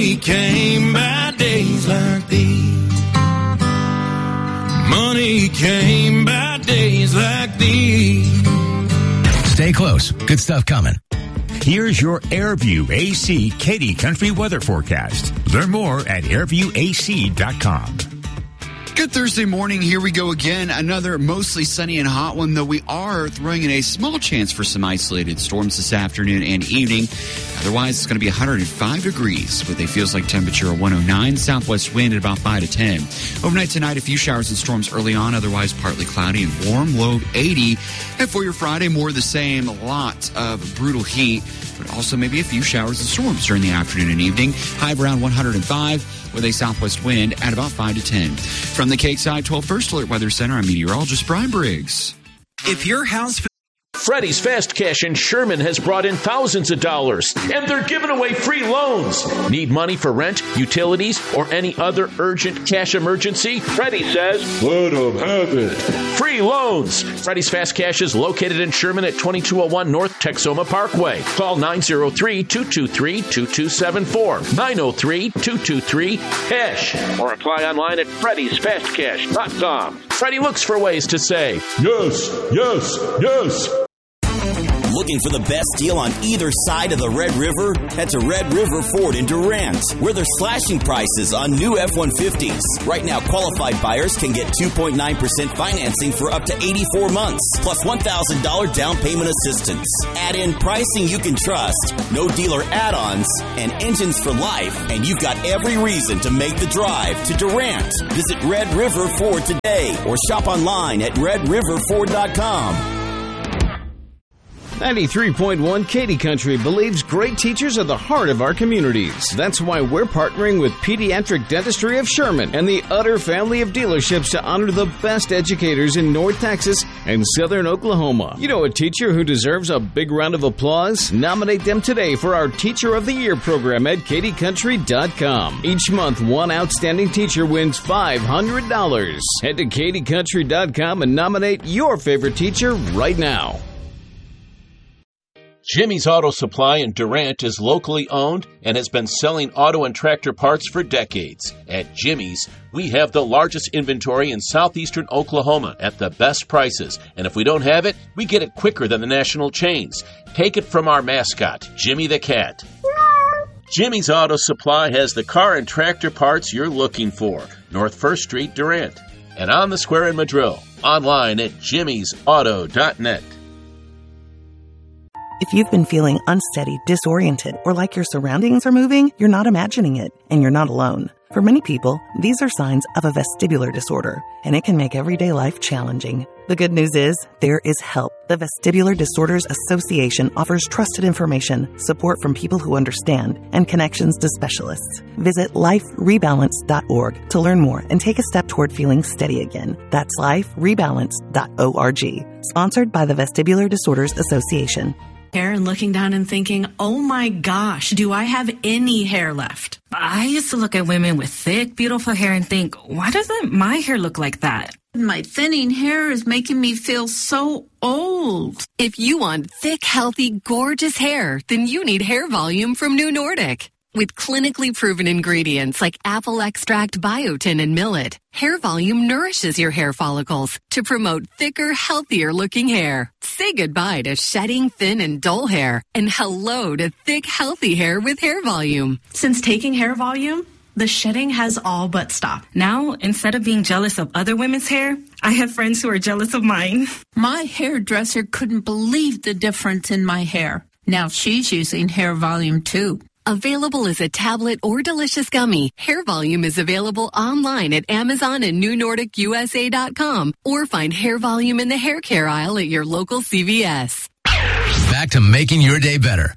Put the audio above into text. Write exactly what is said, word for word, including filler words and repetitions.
Money came by days like these. Money came by days like these. Stay close. Good stuff coming. Here's your Airview A C Katy Country weather forecast. Learn more at airview a c dot com. Good Thursday morning. Here we go again. Another mostly sunny and hot one, though we are throwing in a small chance for some isolated storms this afternoon and evening. Otherwise, it's going to be one hundred five degrees with a feels-like temperature of one oh nine. Southwest wind at about five to ten. Overnight tonight, a few showers and storms early on. Otherwise, partly cloudy and warm. Low of eighty. And for your Friday, more of the same. Lots of brutal heat, but also maybe a few showers and storms during the afternoon and evening. High around one hundred five. With a southwest wind at about five to ten. From the Cape Side twelve First Alert Weather Center, I'm meteorologist Brian Briggs. If your house... Freddie's Fast Cash in Sherman has brought in thousands of dollars, and they're giving away free loans. Need money for rent, utilities, or any other urgent cash emergency? Freddie says, let them have it. Free loans. Freddie's Fast Cash is located in Sherman at twenty-two oh one North Texoma Parkway. Call nine oh three, two two three, two two seven four, nine oh three, two two three, cash, or apply online at freddys fast cash dot com. Freddie looks for ways to say, yes, yes, yes. Looking for the best deal on either side of the Red River? Head to Red River Ford in Durant, where they're slashing prices on new F one fifties. Right now, qualified buyers can get two point nine percent financing for up to eighty-four months, plus one thousand dollars down payment assistance. Add in pricing you can trust, no dealer add-ons, and engines for life, and you've got every reason to make the drive to Durant. Visit Red River Ford today or shop online at red river ford dot com. ninety-three point one Katy Country believes great teachers are the heart of our communities. That's why we're partnering with Pediatric Dentistry of Sherman and the Utter family of dealerships to honor the best educators in North Texas and Southern Oklahoma. You know a teacher who deserves a big round of applause? Nominate them today for our Teacher of the Year program at katy country dot com. Each month, one outstanding teacher wins five hundred dollars. Head to katy country dot com and nominate your favorite teacher right now. Jimmy's Auto Supply in Durant is locally owned and has been selling auto and tractor parts for decades. At Jimmy's, we have the largest inventory in southeastern Oklahoma at the best prices. And if we don't have it, we get it quicker than the national chains. Take it from our mascot, Jimmy the Cat. Jimmy's Auto Supply has the car and tractor parts you're looking for. North First Street, Durant. And on the square in Madrill. Online at jimmys auto dot net. If you've been feeling unsteady, disoriented, or like your surroundings are moving, you're not imagining it, and you're not alone. For many people, these are signs of a vestibular disorder, and it can make everyday life challenging. The good news is, there is help. The Vestibular Disorders Association offers trusted information, support from people who understand, and connections to specialists. Visit life rebalance dot org to learn more and take a step toward feeling steady again. That's life rebalance dot org. Sponsored by the Vestibular Disorders Association. Hair and looking down and thinking, oh my gosh, do I have any hair left? I used to look at women with thick, beautiful hair and think, why doesn't my hair look like that? My thinning hair is making me feel so old. If you want thick, healthy, gorgeous hair, then you need Hair Volume from New Nordic. With clinically proven ingredients like apple extract, biotin, and millet, Hair Volume nourishes your hair follicles to promote thicker, healthier-looking hair. Say goodbye to shedding, thin, and dull hair, and hello to thick, healthy hair with Hair Volume. Since taking Hair Volume, the shedding has all but stopped. Now, instead of being jealous of other women's hair, I have friends who are jealous of mine. My hairdresser couldn't believe the difference in my hair. Now she's using Hair Volume too. Available as a tablet or delicious gummy, Hair Volume is available online at Amazon and new nordic u s a dot com or find Hair Volume in the hair care aisle at your local C V S. Back to making your day better